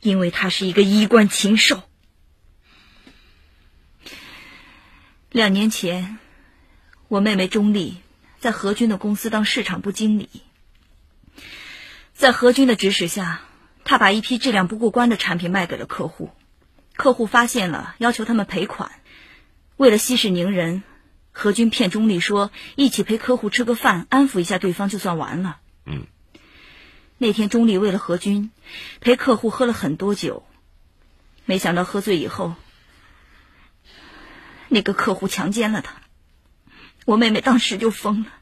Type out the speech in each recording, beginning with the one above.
因为他是一个衣冠禽兽。2年前，我妹妹钟丽在何军的公司当市场部经理。在何军的指使下，他把一批质量不过关的产品卖给了客户，客户发现了，要求他们赔款。为了息事宁人，何军骗钟丽说一起陪客户吃个饭，安抚一下对方就算完了。那天钟丽为了何军陪客户喝了很多酒，没想到喝醉以后，那个客户强奸了他。我妹妹当时就疯了。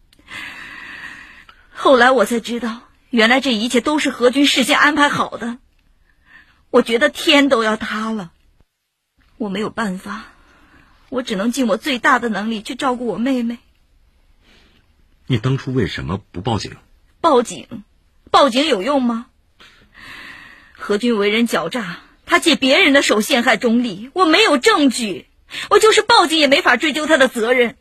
后来我才知道，原来这一切都是何军事先安排好的。我觉得天都要塌了。我没有办法，我只能尽我最大的能力去照顾我妹妹。 你当初为什么不报警？ 报警有用吗？何军为人狡诈，他借别人的手陷害钟丽，我没有证据，我就是报警也没法追究他的责任。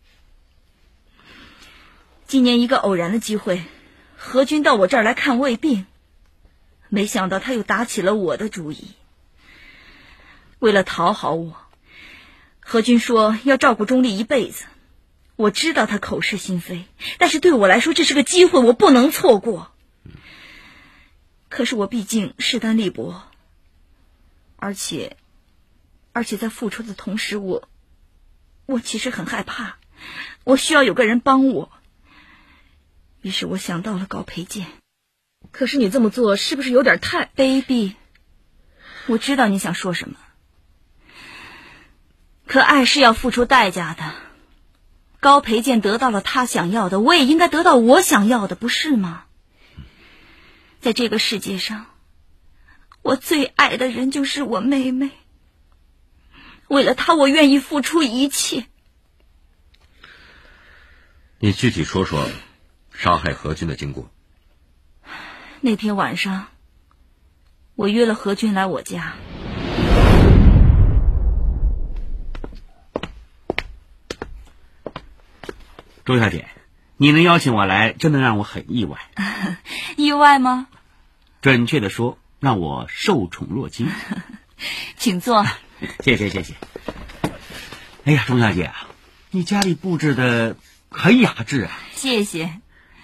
今年一个偶然的机会，何军到我这儿来看胃病，没想到他又打起了我的主意。为了讨好我，何军说要照顾钟丽一辈子。我知道他口是心非，但是对我来说这是个机会，我不能错过。可是我毕竟势单力薄，而且在付出的同时，我其实很害怕，我需要有个人帮我。于是我想到了高培建。 可是你这么做是不是有点太卑鄙？我知道你想说什么，可爱是要付出代价的。高培建得到了他想要的，我也应该得到我想要的，不是吗？在这个世界上，我最爱的人就是我妹妹。为了她，我愿意付出一切。 你具体说说杀害何军的经过。 那天晚上，我约了何军来我家。 周小姐，你能邀请我来，真的让我很意外。 意外吗？ 准确的说，让我受宠若惊。 请坐。 谢谢。哎呀，钟小姐啊，你家里布置的很雅致啊。 谢谢。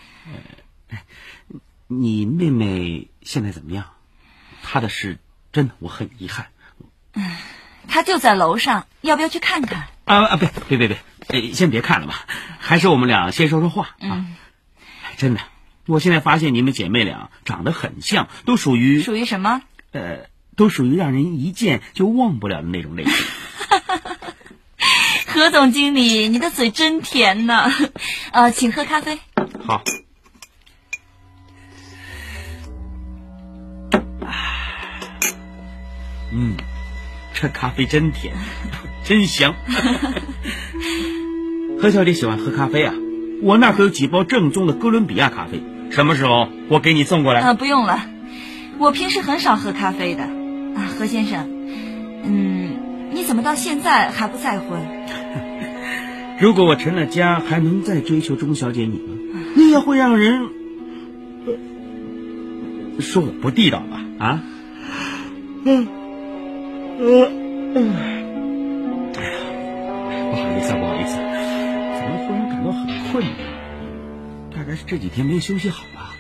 你妹妹现在怎么样？她的事真的我很遗憾。 她就在楼上，要不要去看看？ 别，先别看了吧，还是我们俩先说说话啊。真的，我现在发现你们姐妹俩长得很像，都属于什么？ 都属于让人一见就忘不了的那种类型。 何总经理，你的嘴真甜呢。请喝咖啡。 好。这咖啡真甜，真香。何小姐喜欢喝咖啡啊？我那儿可有几包正宗的哥伦比亚咖啡，什么时候我给你送过来？ 不用了，我平时很少喝咖啡的。何先生，你怎么到现在还不再婚？ 如果我成了家，还能再追求钟小姐你吗？你也会让人说我不地道吧？啊？不好意思，怎么忽然感到很困呢？大概是这几天没休息好吧。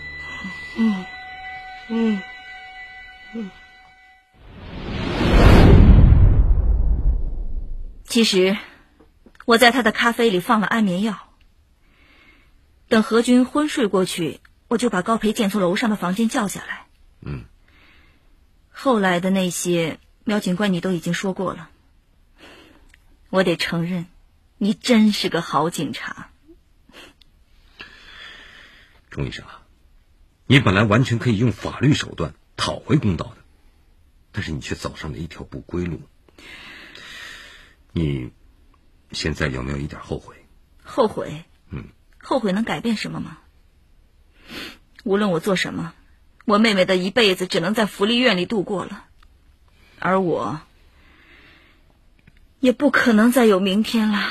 其实我在他的咖啡里放了安眠药，等何军昏睡过去，我就把高培建从楼上的房间叫下来。后来的那些苗警官你都已经说过了。我得承认，你真是个好警察。 钟医生啊，你本来完全可以用法律手段讨回公道的，但是你却走上了一条不归路。你现在有没有一点后悔？ 后悔？后悔能改变什么吗？无论我做什么，我妹妹的一辈子只能在福利院里度过了，而我也不可能再有明天了。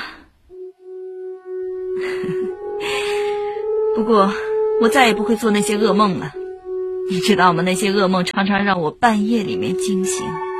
不过我再也不会做那些噩梦了。 你知道吗？那些噩梦常常让我半夜里面惊醒。